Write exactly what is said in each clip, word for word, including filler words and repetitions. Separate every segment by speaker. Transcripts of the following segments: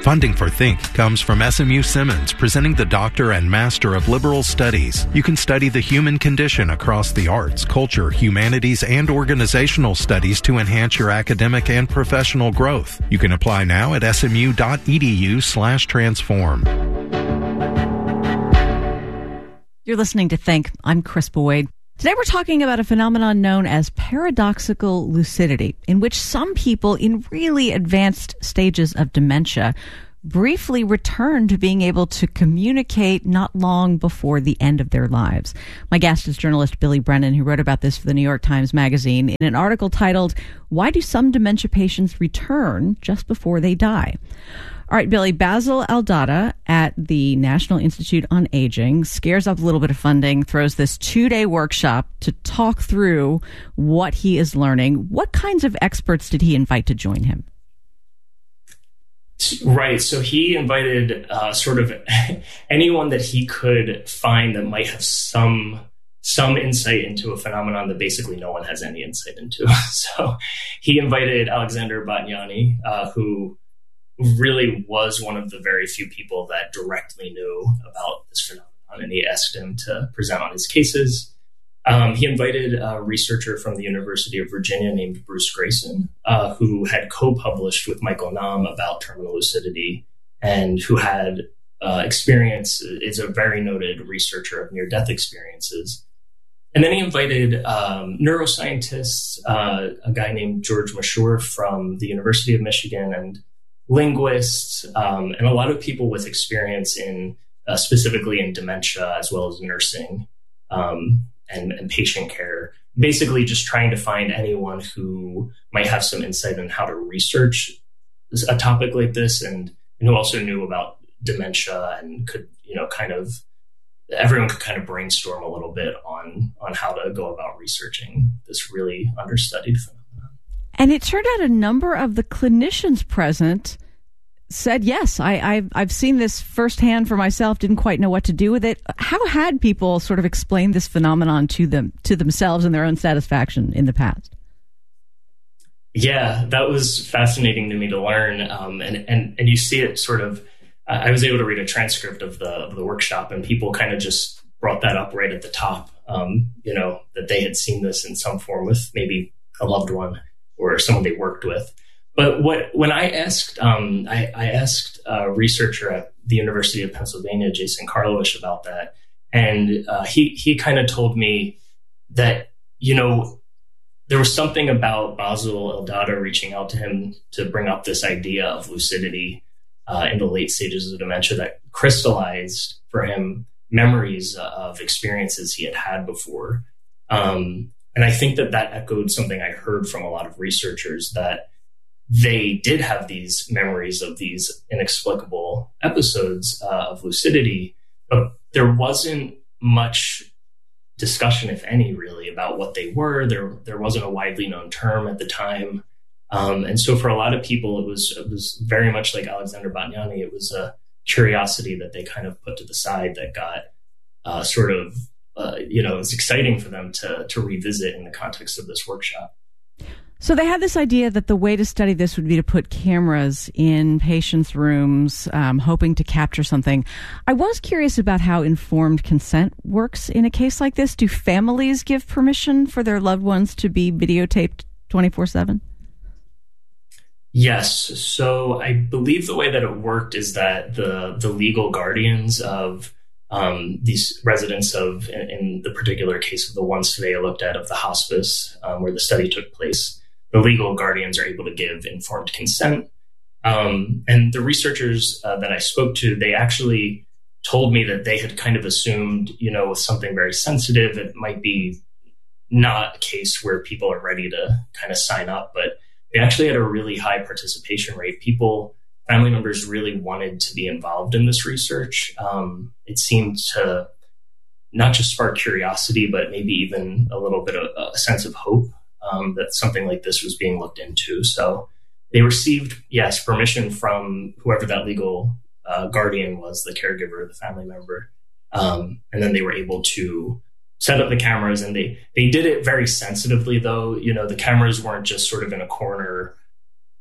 Speaker 1: Funding for Think comes from S M U Simmons, presenting the Doctor and Master of Liberal Studies. You can study the human condition across the arts, culture, humanities, and organizational studies to enhance your academic and professional growth. You can apply now at smu.edu slash transform.
Speaker 2: You're listening to Think. I'm Chris Boyd. Today we're talking about a phenomenon known as paradoxical lucidity, in which some people in really advanced stages of dementia briefly return to being able to communicate not long before the end of their lives. My guest is journalist Billy Brennan, who wrote about this for the New York Times Magazine in an article titled, "Why Do Some Dementia Patients Return Just Before They Die?" All right, Billy, Basil Aldada at the National Institute on Aging scares up a little bit of funding, throws this two-day workshop to talk through what he is learning. What kinds of experts did he invite to join him?
Speaker 3: Right. So he invited uh, sort of anyone that he could find that might have some some insight into a phenomenon that basically no one has any insight into. So he invited Alexander Batthyány, uh, who really was one of the very few people that directly knew about this phenomenon, and he asked him to present on his cases. Um, he invited a researcher from the University of Virginia named Bruce Grayson, uh, who had co-published with Michael Nahm about terminal lucidity and who had uh, experience, is a very noted researcher of near-death experiences. And then he invited um, neuroscientists, uh, a guy named George Mashur from the University of Michigan, and linguists, um, and a lot of people with experience in uh, specifically in dementia, as well as nursing um, and, and patient care, basically just trying to find anyone who might have some insight on how to research a topic like this, and, and who also knew about dementia and could, you know, kind of, everyone could kind of brainstorm a little bit on, on how to go about researching this really understudied phenomenon.
Speaker 2: And it turned out a number of the clinicians present said, yes, I, I've, I've seen this firsthand for myself, didn't quite know what to do with it. How had people sort of explained this phenomenon to them, to themselves and their own satisfaction in the past?
Speaker 3: Yeah, that was fascinating to me to learn. Um, and, and, and you see it sort of, uh, I was able to read a transcript of the, of the workshop, and people kind of just brought that up right at the top, um, you know, that they had seen this in some form with maybe a loved one or someone they worked with. But what when I asked, um, I, I asked a researcher at the University of Pennsylvania, Jason Karlawish, about that, and uh, he he kind of told me that, you know, there was something about Basil Aldada reaching out to him to bring up this idea of lucidity uh, in the late stages of dementia that crystallized for him memories of experiences he had had before. Um, And I think that that echoed something I heard from a lot of researchers, that they did have these memories of these inexplicable episodes uh, of lucidity, but there wasn't much discussion, if any, really, about what they were. There, there wasn't a widely known term at the time. Um, and so for a lot of people, it was, it was very much like Alexander Batthyány. It was a curiosity that they kind of put to the side that got uh, sort of Uh, you know, it's exciting for them to to revisit in the context of this workshop.
Speaker 2: So they had this idea that the way to study this would be to put cameras in patients' rooms, um, hoping to capture something. I was curious about how informed consent works in a case like this. Do families give permission for their loved ones to be videotaped twenty-four seven?
Speaker 3: Yes. So I believe the way that it worked is that the the legal guardians of Um, these residents of, in, in the particular case of the one study I looked at of the hospice um, where the study took place, the legal guardians are able to give informed consent. Um, and the researchers uh, that I spoke to, they actually told me that they had kind of assumed, you know, with something very sensitive, it might be not a case where people are ready to kind of sign up, but they actually had a really high participation rate. People Family members really wanted to be involved in this research. Um, it seemed to not just spark curiosity, but maybe even a little bit of a sense of hope um, that something like this was being looked into. So they received, yes, permission from whoever that legal uh, guardian was, the caregiver, the family member. Um, and then they were able to set up the cameras, and they, they did it very sensitively, though. You know, the cameras weren't just sort of in a corner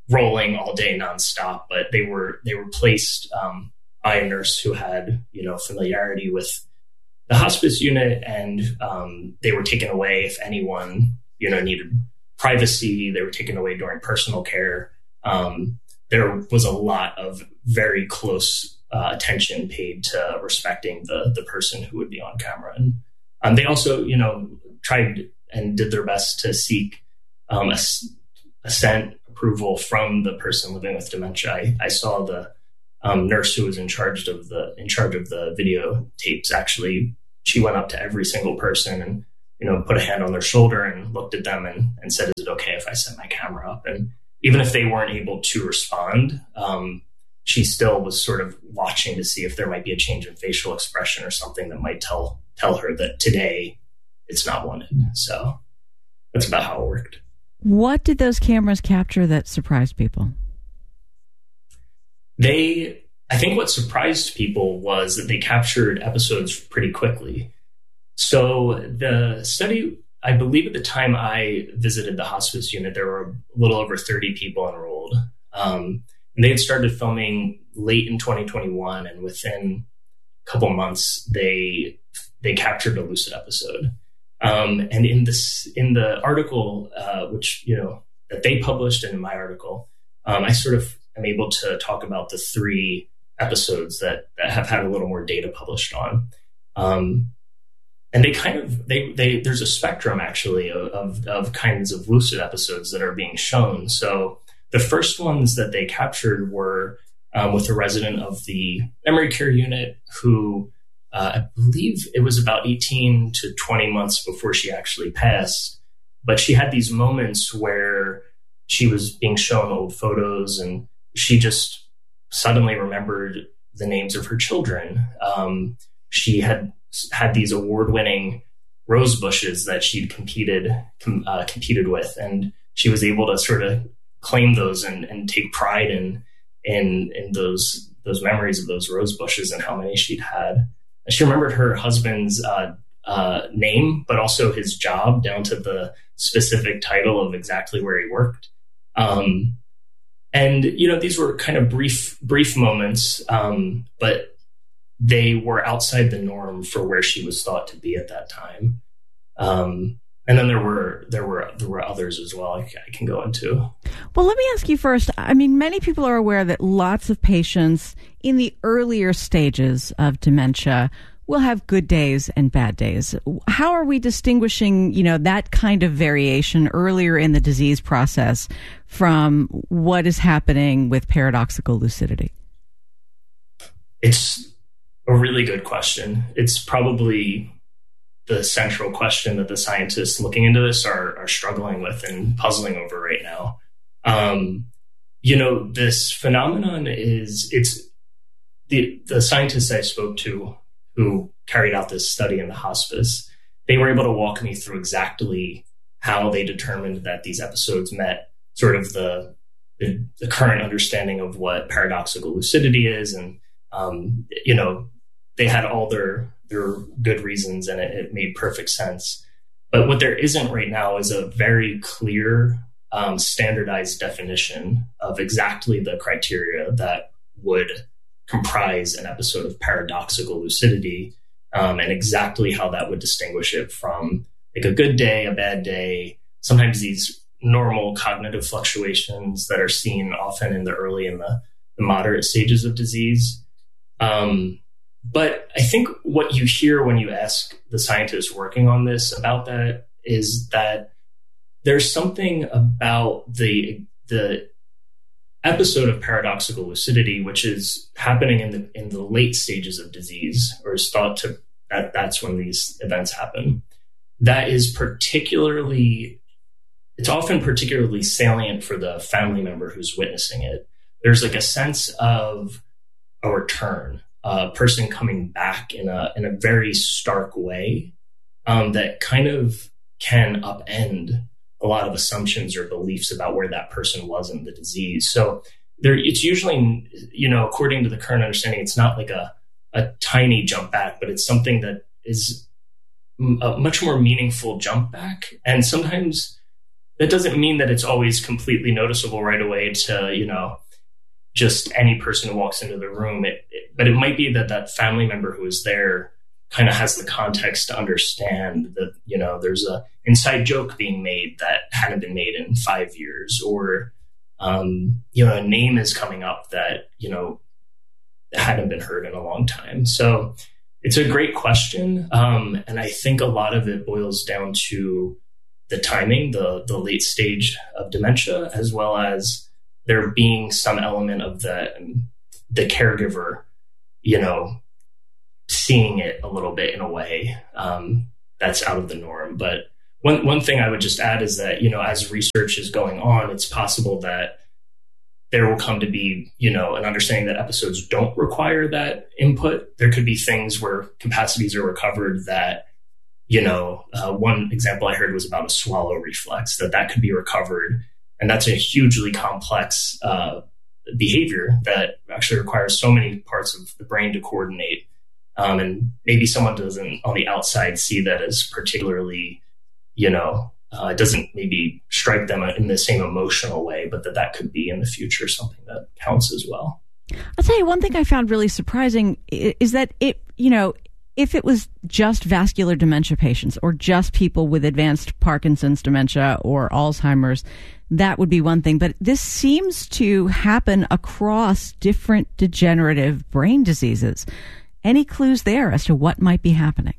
Speaker 3: rolling all day nonstop, but they were they were placed um, by a nurse who had, you know, familiarity with the hospice unit, and um, they were taken away if anyone, you know, needed privacy. They were taken away during personal care. Um, there was a lot of very close uh, attention paid to respecting the the person who would be on camera, and um, they also, you know, tried and did their best to seek um, a, assent approval from the person living with dementia. I, I saw the um, nurse who was in charge of the in charge of the videotapes. Actually, she went up to every single person and, you know, put a hand on their shoulder and looked at them and, and said, "Is it okay if I set my camera up?" And even if they weren't able to respond, um, she still was sort of watching to see if there might be a change in facial expression or something that might tell tell her that today it's not wanted. So that's about how it worked.
Speaker 2: What did those cameras capture that surprised people?
Speaker 3: They, I think what surprised people was that they captured episodes pretty quickly. So the study, I believe at the time I visited the hospice unit, there were a little over thirty people enrolled. Um, and they had started filming late in twenty twenty-one, and within a couple months, they they captured a lucid episode. Um, and in this, in the article, uh, which, you know, that they published, and in my article, um, I sort of am able to talk about the three episodes that, that have had a little more data published on. Um, and they kind of, they, they, there's a spectrum actually of, of, of kinds of lucid episodes that are being shown. So the first ones that they captured were um, with a resident of the memory care unit who, Uh, I believe it was about eighteen to twenty months before she actually passed. But she had these moments where she was being shown old photos and she just suddenly remembered the names of her children. Um, she had had these award-winning rose bushes that she'd competed com, uh, competed with, and she was able to sort of claim those and, and take pride in in in those those memories of those rose bushes and how many she'd had. She remembered her husband's uh, uh, name, but also his job down to the specific title of exactly where he worked. Um, and, you know, these were kind of brief, brief moments, um, but they were outside the norm for where she was thought to be at that time. Um, and then there were there were there were others as well. I, I can go into.
Speaker 2: Well, let me ask you first. I mean, many people are aware that lots of patients in the earlier stages of dementia will have good days and bad days. How are we distinguishing, you know, that kind of variation earlier in the disease process from what is happening with paradoxical lucidity?
Speaker 3: It's a really good question. It's probably the central question that the scientists looking into this are, are struggling with and puzzling over right now. Um, you know, this phenomenon is, it's the, the scientists I spoke to who carried out this study in the hospice, they were able to walk me through exactly how they determined that these episodes met sort of the, the, the current understanding of what paradoxical lucidity is. And, um, you know, they had all their, their good reasons and it, it made perfect sense. But what there isn't right now is a very clear, um, standardized definition of exactly the criteria that would comprise an episode of paradoxical lucidity, um, and exactly how that would distinguish it from like a good day, a bad day, sometimes these normal cognitive fluctuations that are seen often in the early and the, the moderate stages of disease. Um, But I think what you hear when you ask the scientists working on this about that is that there's something about the the episode of paradoxical lucidity, which is happening in the in the late stages of disease, or is thought to that that's when these events happen. That is particularly, it's often particularly salient for the family member who's witnessing it. There's like a sense of a return. A person coming back in a in a very stark way um, that kind of can upend a lot of assumptions or beliefs about where that person was in the disease. So there, it's usually, you know, according to the current understanding, it's not like a a tiny jump back, but it's something that is a much more meaningful jump back. And sometimes that doesn't mean that it's always completely noticeable right away to, you know, just any person who walks into the room. It, it, but it might be that that family member who is there kind of has the context to understand that, you know, there's a inside joke being made that hadn't been made in five years, or, um, you know, a name is coming up that, you know, hadn't been heard in a long time. So it's a great question. Um, and I think a lot of it boils down to the timing, the, the late stage of dementia, as well as there being some element of the, the caregiver, you know, seeing it a little bit in a way um, that's out of the norm. But one one thing I would just add is that, you know, as research is going on, it's possible that there will come to be, you know, an understanding that episodes don't require that input. There could be things where capacities are recovered that, you know, uh, one example I heard was about a swallow reflex, that that could be recovered. And that's a hugely complex uh, behavior that actually requires so many parts of the brain to coordinate. Um, and maybe someone doesn't on the outside see that as particularly, you know, uh, it doesn't maybe strike them in the same emotional way, but that that could be in the future something that counts as well.
Speaker 2: I'll tell you one thing I found really surprising is that it, you know, if it was just vascular dementia patients or just people with advanced Parkinson's dementia or Alzheimer's, that would be one thing. But this seems to happen across different degenerative brain diseases. Any clues there as to what might be happening?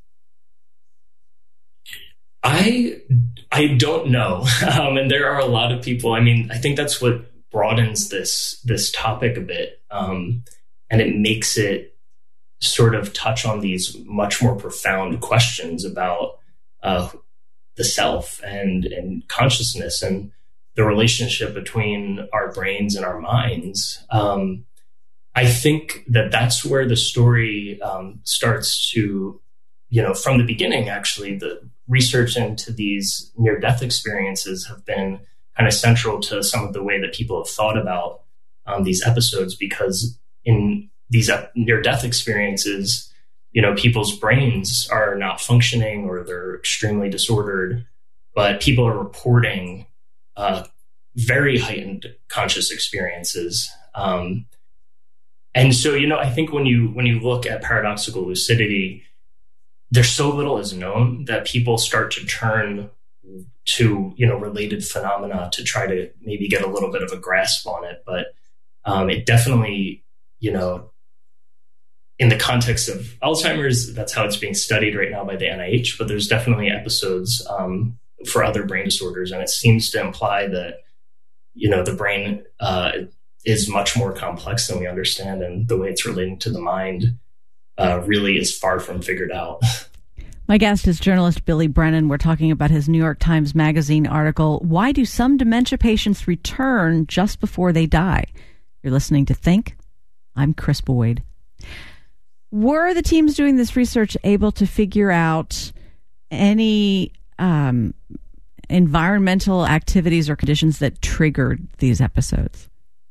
Speaker 3: I I don't know, um, and there are a lot of people. I mean, I think that's what broadens this this topic a bit, um, and it makes it sort of touch on these much more profound questions about uh, the self and and consciousness and the relationship between our brains and our minds. Um, I think that that's where the story um, starts to, you know, from the beginning, actually, the research into these near-death experiences have been kind of central to some of the way that people have thought about um, these episodes, because in these near-death experiences, you know, people's brains are not functioning or they're extremely disordered, but people are reporting uh, very heightened conscious experiences. Um, And so, you know, I think when you when you look at paradoxical lucidity, there's so little is known that people start to turn to, you know, related phenomena to try to maybe get a little bit of a grasp on it. But um, it definitely, you know, in the context of Alzheimer's, that's how it's being studied right now by the N I H. But there's definitely episodes um, for other brain disorders. And it seems to imply that, you know, the brain uh is much more complex than we understand, and the way it's relating to the mind uh, really is far from figured out.
Speaker 2: My guest is journalist Billy Brennan. We're talking about his New York Times Magazine article, Why Do Some Dementia Patients Return Just Before They Die? You're listening to Think. I'm Chris Boyd. Were the teams doing this research able to figure out any um, environmental activities or conditions that triggered these episodes?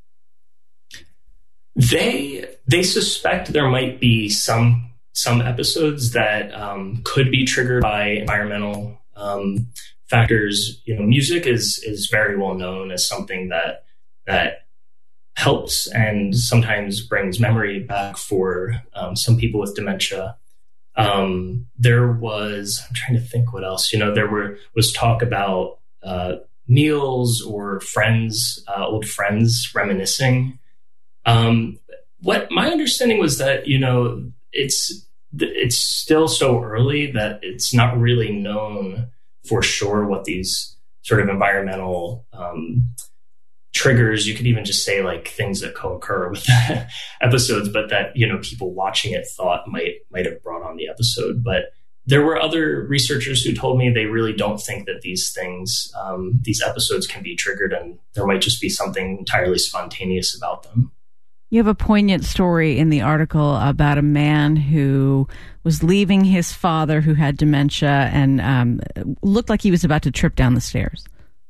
Speaker 3: They they suspect there might be some some episodes that um, could be triggered by environmental um, factors. You know, music is is very well known as something that that helps and sometimes brings memory back for um, some people with dementia. Um, there was I'm trying to think what else. You know, there were was talk about uh, meals or friends, uh, old friends reminiscing. Um, what my understanding was that, you know, it's, it's still so early that it's not really known for sure what these sort of environmental, um, triggers. You could even just say like things that co-occur with episodes, but that, you know, people watching it thought might, might have brought on the episode. But there were other researchers who told me they really don't think that these things, um, these episodes can be triggered, and there might just be something entirely spontaneous about them.
Speaker 2: You have a poignant story in the article about a man who was leaving his father who had dementia and um, looked like he was about to trip down the stairs.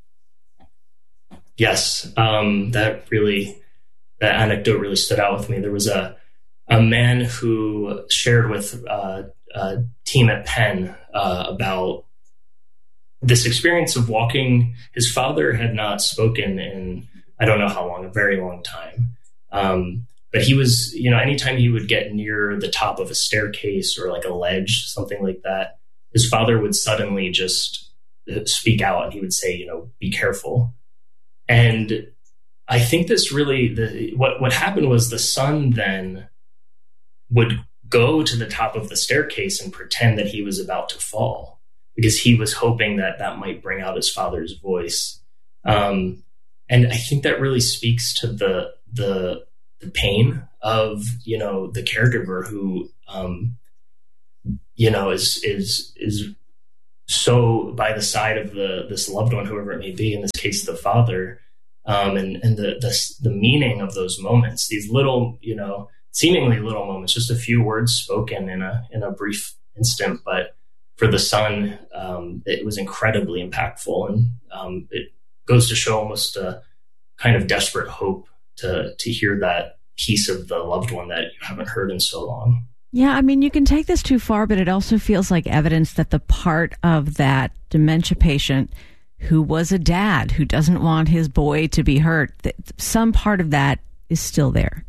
Speaker 3: Yes, um, that really, that anecdote really stood out with me. There was a a man who shared with uh, a team at Penn uh, about this experience of walking, his father had not spoken in, I don't know how long, a very long time. Um, but he was, you know, anytime he would get near the top of a staircase or like a ledge, something like that, his father would suddenly just speak out and he would say, you know, be careful. And I think this really, the, what, what happened was the son then would go to the top of the staircase and pretend that he was about to fall, because he was hoping that that might bring out his father's voice. Um, and I think that really speaks to the, the, the pain of, you know, the caregiver who, um, you know, is, is, is so by the side of the, this loved one, whoever it may be, in this case, the father, um, and, and the, the, the meaning of those moments, these little, you know, seemingly little moments, just a few words spoken in a, in a brief instant, but for the son, um, it was incredibly impactful, and um, it goes to show almost a kind of desperate hope to to hear that piece of the loved one that you haven't heard in so long.
Speaker 2: Yeah, I mean, you can take this too far, but it also feels like evidence that the part of that dementia patient who was a dad who doesn't want his boy to be hurt, that some part of that is still there.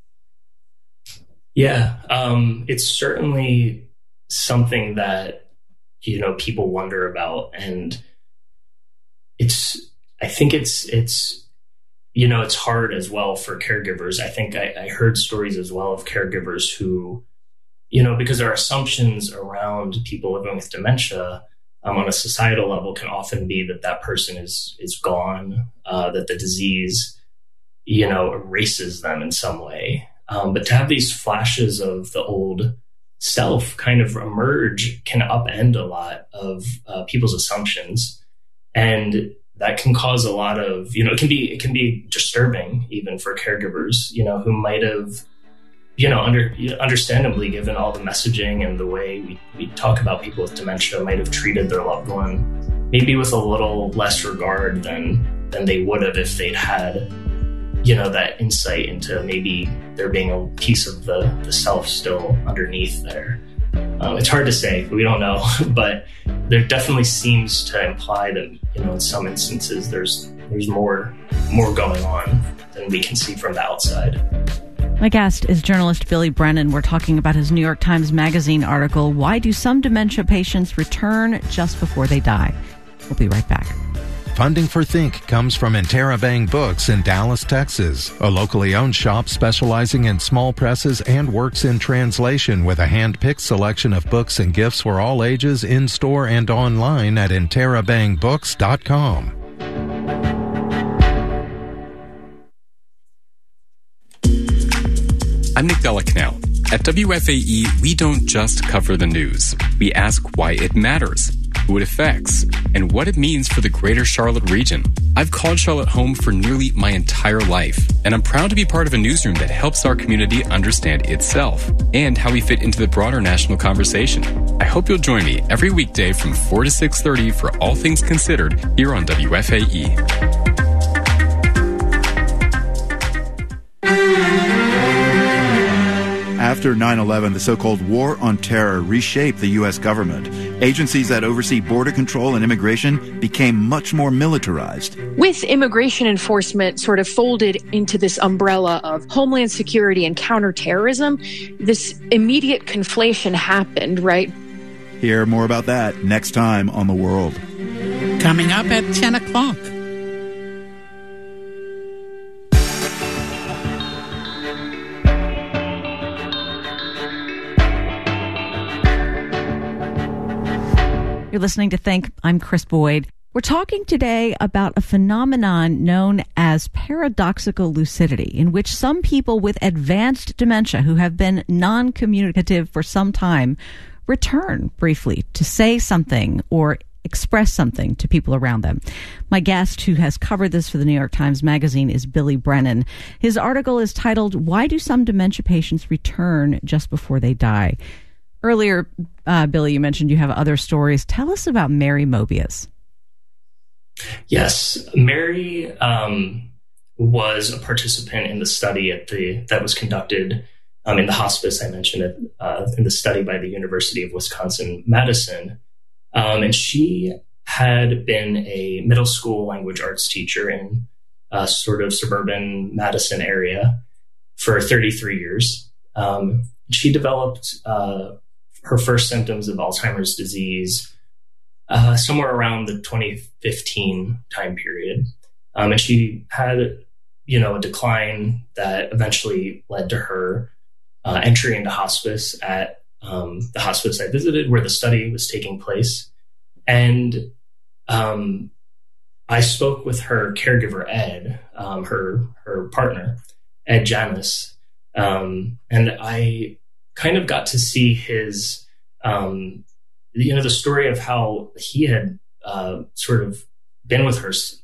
Speaker 3: Yeah, um, it's certainly something that, you know, people wonder about. And it's, I think it's, it's, you know, it's hard as well for caregivers. I think I, I heard stories as well of caregivers who, you know, because our assumptions around people living with dementia um, on a societal level can often be that that person is, is gone, uh, that the disease, you know, erases them in some way. Um, but to have these flashes of the old self kind of emerge can upend a lot of uh, people's assumptions, and that can cause a lot of, you know, it can be it can be disturbing even for caregivers, you know, who might have, you know, under understandably, given all the messaging and the way we, we talk about people with dementia, might have treated their loved one maybe with a little less regard than than they would have if they'd had, you know, that insight into maybe there being a piece of the, the self still underneath there. Um, it's hard to say, we don't know, but there definitely seems to imply that, you know, in some instances there's there's more more going on than we can see from the outside.
Speaker 2: My guest is journalist Billy Brennan. We're talking about his New York Times Magazine article, Why Do Some Dementia Patients Return Just Before They Die? We'll be right back.
Speaker 1: Funding for Think comes from Interabang Books in Dallas, Texas, a locally owned shop specializing in small presses and works in translation with a hand-picked selection of books and gifts for all ages in-store and online at interabang books dot com.
Speaker 4: I'm Nick Della-Canal. At W F A E, we don't just cover the news. We ask why it matters, who it affects, and what it means for the greater Charlotte region. I've called Charlotte home for nearly my entire life, and I'm proud to be part of a newsroom that helps our community understand itself and how we fit into the broader national conversation. I hope you'll join me every weekday from four to six thirty for All Things Considered here on W F A E.
Speaker 5: After nine eleven, the so-called War on Terror reshaped the U S government. Agencies that oversee border control and immigration became much more militarized.
Speaker 6: With immigration enforcement sort of folded into this umbrella of homeland security and counterterrorism, this immediate conflation happened, right?
Speaker 5: Hear more about that next time on The World.
Speaker 7: Coming up at ten o'clock.
Speaker 2: You're listening to Think. I'm Chris Boyd. We're talking today about a phenomenon known as paradoxical lucidity, in which some people with advanced dementia who have been non-communicative for some time return briefly to say something or express something to people around them. My guest, who has covered this for the New York Times Magazine, is Billy Brennan. His article is titled, Why Do Some Dementia Patients Return Just Before They Die? Earlier, uh, Billy, you mentioned you have other stories. Tell us about Mary Mobius.
Speaker 3: Yes, Mary um, was a participant in the study at the that was conducted um, in the hospice I mentioned it, uh, in the study by the University of Wisconsin-Madison. Um, and she had been a middle school language arts teacher in a sort of suburban Madison area for thirty-three years. Um, she developed uh, her first symptoms of Alzheimer's disease uh, somewhere around the twenty fifteen time period. Um, and she had, you know, a decline that eventually led to her uh, entry into hospice at um, the hospice I visited where the study was taking place. And um, I spoke with her caregiver, Ed, um, her her partner, Ed Janus, um, and I kind of got to see his, um, you know, the story of how he had uh, sort of been with her